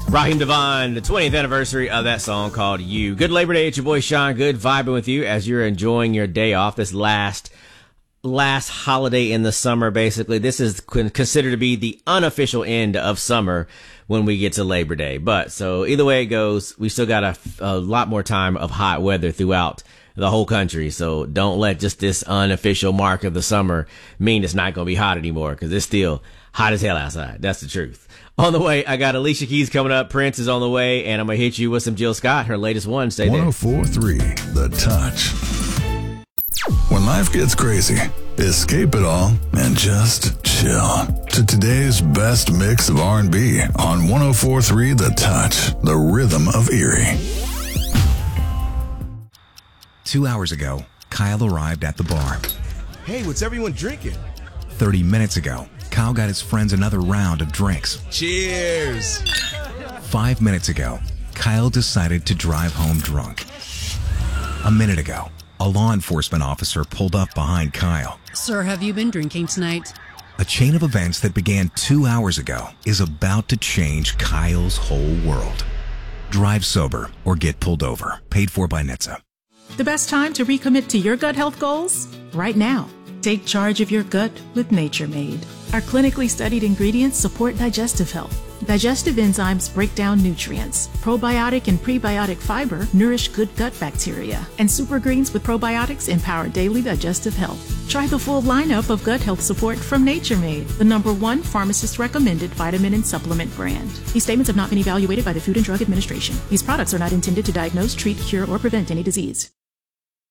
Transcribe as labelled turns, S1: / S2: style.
S1: Raheem DeVaughn, the 20th anniversary of that song called You. Good Labor Day. It's your boy Sean Good, vibing with you as you're enjoying your day off, this last holiday in the summer, basically. This is considered to be the unofficial end of summer when we get to Labor Day. But so either way it goes, we still got a lot more time of hot weather throughout the whole country. So don't let just this unofficial mark of the summer mean it's not going to be hot anymore, because it's still hot as hell outside. That's the truth. On the way, I got Alicia Keys coming up. Prince is on the way, and I'm going to hit you with some Jill Scott, her latest one. Stay there.
S2: 104.3 The Touch. When life gets crazy, escape it all and just chill to today's best mix of R&B on 104.3 The Touch, the rhythm of Erie.
S3: 2 hours ago, Kyle arrived at the bar.
S4: Hey, what's everyone drinking?
S3: 30 minutes ago, Kyle got his friends another round of drinks.
S4: Cheers!
S3: 5 minutes ago, Kyle decided to drive home drunk. A minute ago, a law enforcement officer pulled up behind Kyle.
S5: Sir, have you been drinking tonight?
S3: A chain of events that began 2 hours ago is about to change Kyle's whole world. Drive sober or get pulled over. Paid for by NHTSA.
S6: The best time to recommit to your gut health goals? Right now. Take charge of your gut with Nature Made. Our clinically studied ingredients support digestive health. Digestive enzymes break down nutrients. Probiotic and prebiotic fiber nourish good gut bacteria. And super greens with probiotics empower daily digestive health. Try the full lineup of gut health support from Nature Made, the #1 pharmacist-recommended vitamin and supplement brand. These statements have not been evaluated by the Food and Drug Administration. These products are not intended to diagnose, treat, cure, or prevent any disease.